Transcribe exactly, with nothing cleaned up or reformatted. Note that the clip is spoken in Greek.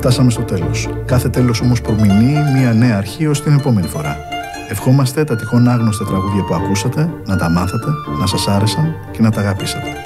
Φτάσαμε στο τέλος. Κάθε τέλος όμως προμηνύει μια νέα αρχή ως την επόμενη φορά. Ευχόμαστε τα τυχόν άγνωστα τραγούδια που ακούσατε να τα μάθατε, να σας άρεσαν και να τα αγαπήσατε.